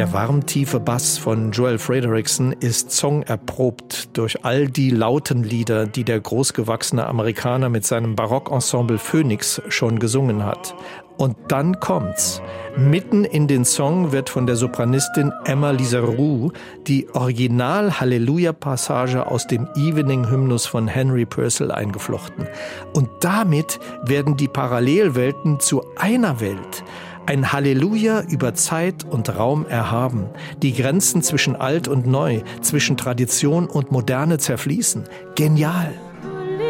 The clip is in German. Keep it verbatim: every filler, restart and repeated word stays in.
Der warm tiefe Bass von Joel Frederickson ist songerprobt durch all die lauten Lieder, die der großgewachsene Amerikaner mit seinem Barockensemble Phoenix schon gesungen hat. Und dann kommt's. Mitten in den Song wird von der Sopranistin Emma Lisaroux die Original-Halleluja-Passage aus dem Evening-Hymnus von Henry Purcell eingeflochten. Und damit werden die Parallelwelten zu einer Welt. Ein Halleluja über Zeit und Raum erhaben. Die Grenzen zwischen alt und neu, zwischen Tradition und Moderne zerfließen. Genial!